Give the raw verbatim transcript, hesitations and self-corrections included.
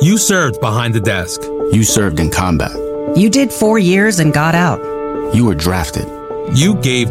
You served behind the desk. You served in combat. You did four years and got out. You were drafted. You gave